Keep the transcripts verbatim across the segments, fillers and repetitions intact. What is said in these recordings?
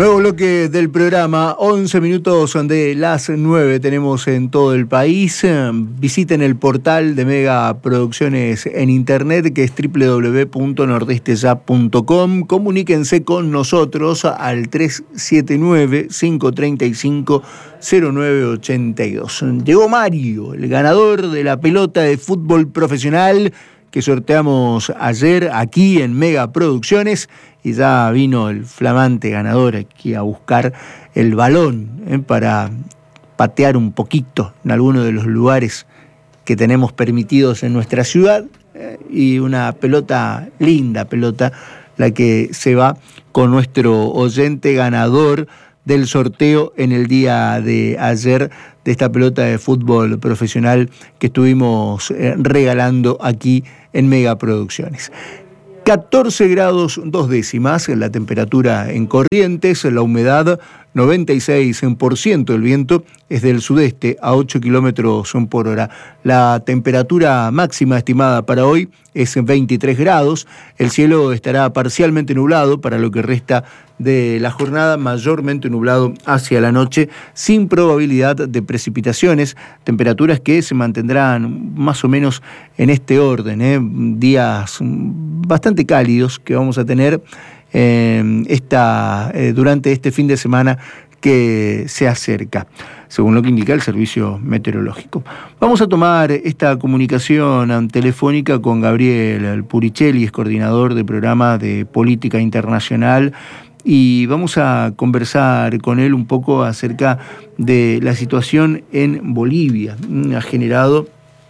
Nuevo bloque del programa, once minutos de las nueve tenemos en todo el país. Visiten el portal de Mega Producciones en internet, que es doble u doble u doble u punto nordeste ya punto com. Comuníquense con nosotros al tres siete nueve, cinco tres cinco, cero nueve ocho dos. Llegó Mario, el ganador de la pelota de fútbol profesional que sorteamos ayer aquí en Mega Producciones, y ya vino el flamante ganador aquí a buscar el balón ¿eh? para patear un poquito en alguno de los lugares que tenemos permitidos en nuestra ciudad, ¿eh? y una pelota, linda pelota, la que se va con nuestro oyente ganador del sorteo en el día de ayer de esta pelota de fútbol profesional que estuvimos eh, regalando aquí en Mega Producciones. catorce grados dos décimas la temperatura en Corrientes, la humedad noventa y seis por ciento, el viento es del sudeste a ocho kilómetros por hora. La temperatura máxima estimada para hoy es veintitrés grados, el cielo estará parcialmente nublado para lo que resta de la jornada, mayormente nublado hacia la noche, sin probabilidad de precipitaciones, temperaturas que se mantendrán más o menos en este orden, ¿eh? días bastante cálidos que vamos a tener eh, esta, eh, durante este fin de semana que se acerca, según lo que indica el servicio meteorológico. Vamos a tomar esta comunicación telefónica con Gabriel Puricelli, es coordinador de programa de política internacional, y vamos a conversar con él un poco acerca de la situación en Bolivia. Ha generado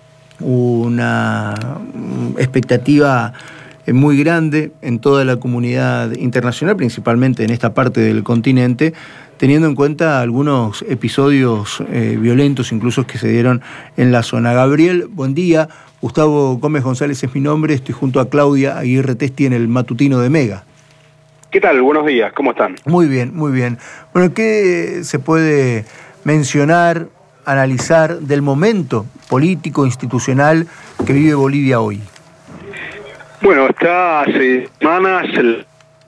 una expectativa muy grande en toda la comunidad internacional, principalmente en esta parte del continente, teniendo en cuenta algunos episodios eh, violentos incluso que se dieron en la zona. Gabriel, buen día. Gustavo Gómez González es mi nombre, estoy junto a Claudia Aguirre Testi en el matutino de Mega. ¿Qué tal? Buenos días, ¿cómo están? Muy bien, muy bien. Bueno, ¿qué se puede mencionar, analizar del momento político, institucional que vive Bolivia hoy? Bueno, está hace semanas el,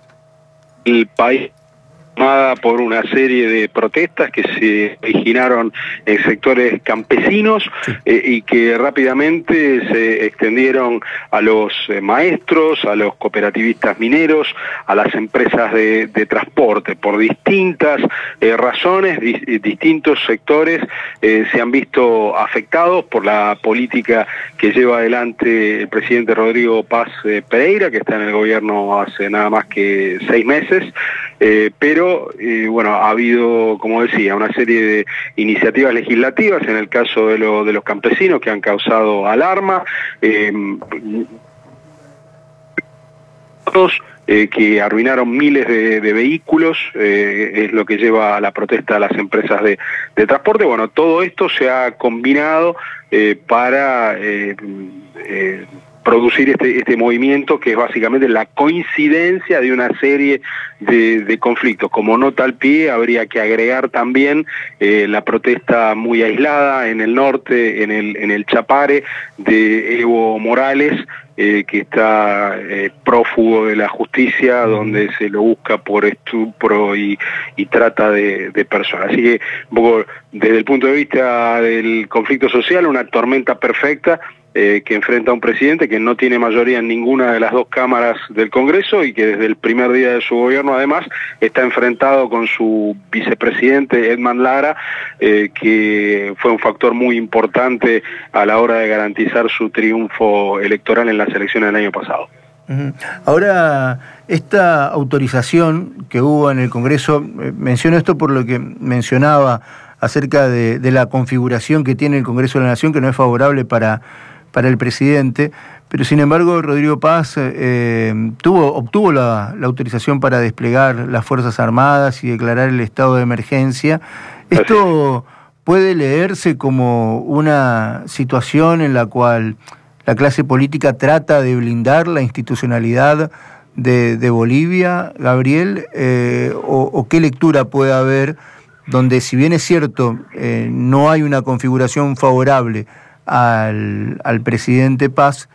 el país formada por una serie de protestas que se originaron en sectores campesinos sí. eh, y que rápidamente se extendieron a los eh, maestros, a los cooperativistas mineros, a las empresas de, de transporte. Por distintas eh, razones, di, distintos sectores eh, se han visto afectados por la política que lleva adelante el presidente Rodrigo Paz eh, Pereira, que está en el gobierno hace nada más que seis meses, eh, pero Eh, bueno, ha habido, como decía, una serie de iniciativas legislativas, en el caso de, lo, de los campesinos, que han causado alarma, eh, eh, que arruinaron miles de, de vehículos, eh, es lo que lleva a la protesta a las empresas de, de transporte. Bueno, todo esto se ha combinado eh, para Eh, eh, producir este, este movimiento, que es básicamente la coincidencia de una serie de, de conflictos. Como nota al pie, habría que agregar también eh, la protesta muy aislada en el norte, en el, en el Chapare, de Evo Morales, eh, que está eh, prófugo de la justicia, donde se lo busca por estupro y, y trata de, de personas. Así que, un poco, desde el punto de vista del conflicto social, una tormenta perfecta, Eh, que enfrenta a un presidente que no tiene mayoría en ninguna de las dos cámaras del Congreso y que desde el primer día de su gobierno, además, está enfrentado con su vicepresidente Edman Lara, eh, que fue un factor muy importante a la hora de garantizar su triunfo electoral en las elecciones del año pasado. Uh-huh. Ahora, esta autorización que hubo en el Congreso, eh, menciono esto por lo que mencionaba acerca de, de la configuración que tiene el Congreso de la Nación, que no es favorable para para el presidente, pero sin embargo Rodrigo Paz eh, tuvo, obtuvo la, la autorización para desplegar las Fuerzas Armadas y declarar el estado de emergencia. ¿Esto puede leerse como una situación en la cual la clase política trata de blindar la institucionalidad de, de Bolivia, Gabriel? Eh, o, ¿O qué lectura puede haber donde, si bien es cierto, eh, no hay una configuración favorable Al, al presidente Paz,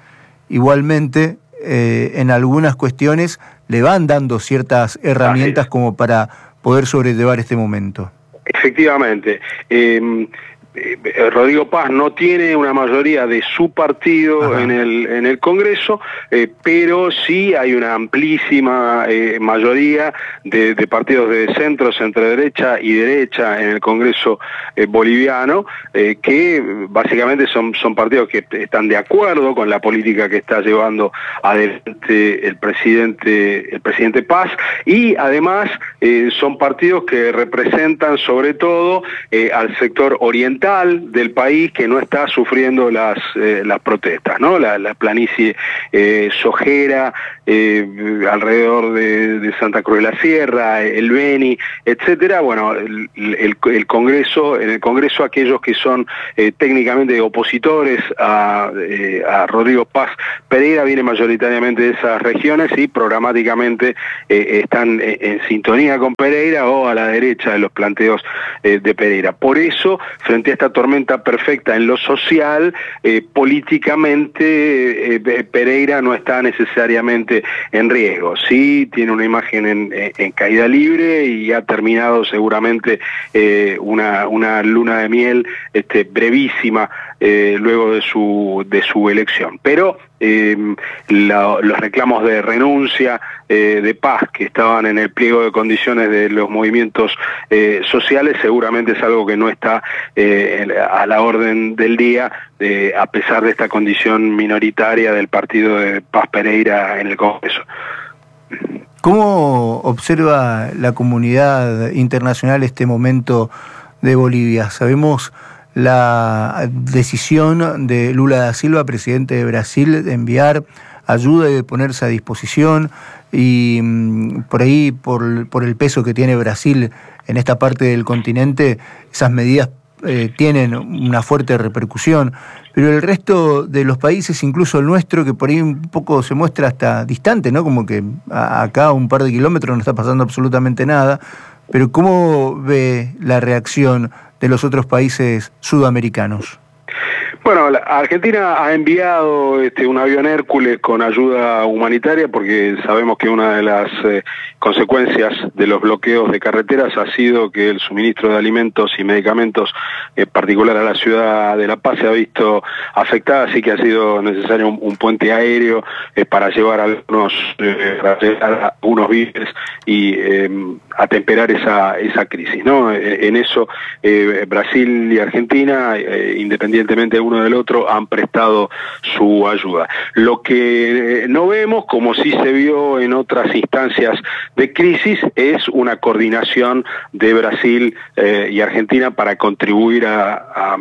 igualmente eh, en algunas cuestiones le van dando ciertas herramientas como para poder sobrellevar este momento. Efectivamente. Eh, Eh, Rodrigo Paz no tiene una mayoría de su partido en el, en el Congreso, eh, pero sí hay una amplísima eh, mayoría de, de partidos de centro, centro derecha y derecha en el Congreso eh, boliviano, eh, que básicamente son, son partidos que están de acuerdo con la política que está llevando adelante el presidente, el presidente Paz, y además eh, son partidos que representan sobre todo eh, al sector oriental del país, que no está sufriendo las eh, las protestas, ¿no? La, la planicie eh, sojera eh, alrededor de, de Santa Cruz de la Sierra, el Beni, etcétera. Bueno, el, el, el Congreso, en el Congreso aquellos que son eh, técnicamente opositores a, eh, a Rodrigo Paz Pereira vienen mayoritariamente de esas regiones y programáticamente eh, están en, en sintonía con Pereira o a la derecha de los planteos eh, de Pereira. Por eso, frente a esta tormenta perfecta en lo social, eh, políticamente eh, Pereira no está necesariamente en riesgo. Sí tiene una imagen en, en caída libre y ha terminado seguramente eh, una, una luna de miel este, brevísima eh, luego de su, de su elección. Pero eh, la, los reclamos de renuncia eh, de Paz que estaban en el pliego de condiciones de los movimientos eh, sociales seguramente es algo que no está eh, a la orden del día, eh, a pesar de esta condición minoritaria del partido de Paz Pereira en el Congreso. ¿Cómo observa la comunidad internacional este momento de Bolivia? Sabemos la decisión de Lula da Silva, presidente de Brasil, de enviar ayuda y de ponerse a disposición, y mmm, por ahí, por, por el peso que tiene Brasil en esta parte del continente, esas medidas eh, tienen una fuerte repercusión, pero el resto de los países, incluso el nuestro, que por ahí un poco se muestra hasta distante, ¿no? Como que a, acá a un par de kilómetros no está pasando absolutamente nada, pero ¿cómo ve la reacción de los otros países sudamericanos? Bueno, la Argentina ha enviado este, un avión Hércules con ayuda humanitaria porque sabemos que una de las eh, consecuencias de los bloqueos de carreteras ha sido que el suministro de alimentos y medicamentos, en particular a la ciudad de La Paz, se ha visto afectada, así que ha sido necesario un, un puente aéreo eh, para llevar algunos, eh, algunos víveres y eh, atemperar esa, esa crisis, ¿no? En eso eh, Brasil y Argentina, eh, independientemente uno del otro, han prestado su ayuda. Lo que no vemos, como sí se vio en otras instancias de crisis, es una coordinación de Brasil eh, y Argentina para contribuir a, a,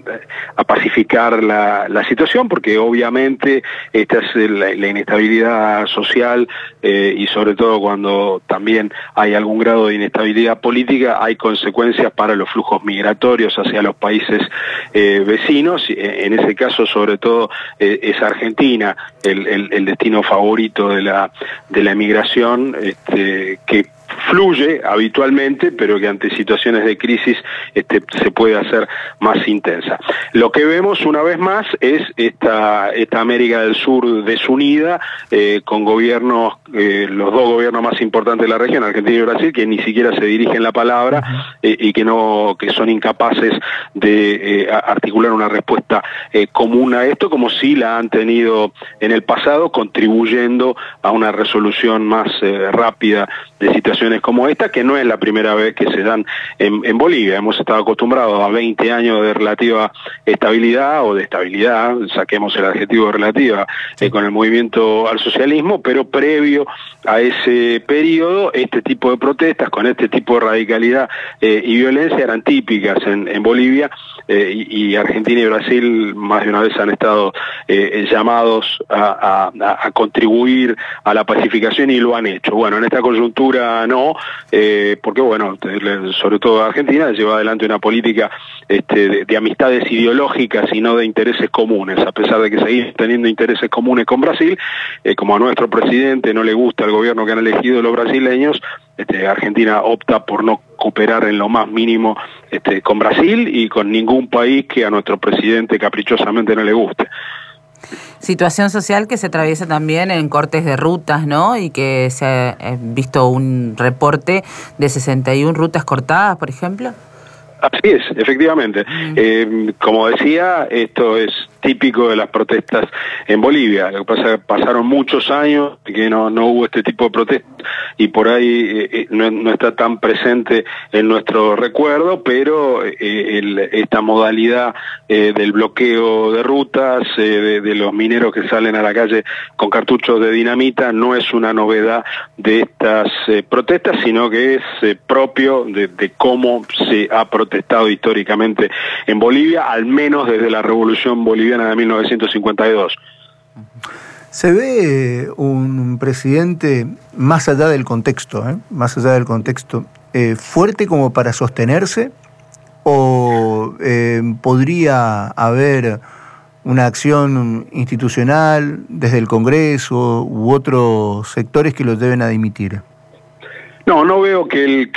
a pacificar la, la situación, porque obviamente esta es la, la inestabilidad social eh, y sobre todo cuando también hay algún grado de inestabilidad política, hay consecuencias para los flujos migratorios hacia los países eh, vecinos. En ese caso, sobre todo, eh, es Argentina el, el, el destino favorito de la de la emigración, este, que fluye habitualmente, pero que ante situaciones de crisis este, se puede hacer más intensa. Lo que vemos una vez más es esta, esta América del Sur desunida, eh, con gobiernos, eh, los dos gobiernos más importantes de la región, Argentina y Brasil, que ni siquiera se dirigen la palabra eh, y que no que son incapaces de eh, articular una respuesta eh, común a esto, como sí la han tenido en el pasado, contribuyendo a una resolución más eh, rápida de situaciones como esta, que no es la primera vez que se dan en, en Bolivia. Hemos estado acostumbrados a veinte años de relativa estabilidad o de estabilidad, saquemos el adjetivo de relativa, eh, con el movimiento al socialismo, pero previo a ese periodo, este tipo de protestas con este tipo de radicalidad eh, y violencia eran típicas en, en Bolivia, eh, y, y Argentina y Brasil más de una vez han estado eh, llamados a, a, a contribuir a la pacificación y lo han hecho. Bueno, en esta coyuntura no, eh, porque bueno, sobre todo Argentina lleva adelante una política este, de, de amistades ideológicas y no de intereses comunes, a pesar de que seguimos teniendo intereses comunes con Brasil, eh, como a nuestro presidente no le gusta el gobierno que han elegido los brasileños, este, Argentina opta por no cooperar en lo más mínimo este, con Brasil y con ningún país que a nuestro presidente caprichosamente no le guste. Situación social que se atraviesa también en cortes de rutas, ¿no? Y que se ha visto un reporte de sesenta y una rutas cortadas, por ejemplo. Así es, efectivamente. Mm. Eh, como decía, esto es típico de las protestas en Bolivia. Lo que pasa es que pasaron muchos años que no, no hubo este tipo de protestas y por ahí eh, no, no está tan presente en nuestro recuerdo, pero eh, el, esta modalidad eh, del bloqueo de rutas, eh, de, de los mineros que salen a la calle con cartuchos de dinamita, no es una novedad de estas eh, protestas, sino que es eh, propio de, de cómo se ha protestado históricamente en Bolivia, al menos desde la Revolución Boliviana de mil novecientos cincuenta y dos. Se ve un presidente, más allá del contexto, ¿eh? más allá del contexto, eh, fuerte como para sostenerse, o eh, podría haber una acción institucional desde el Congreso u otros sectores que lo deben a dimitir. No, no veo que el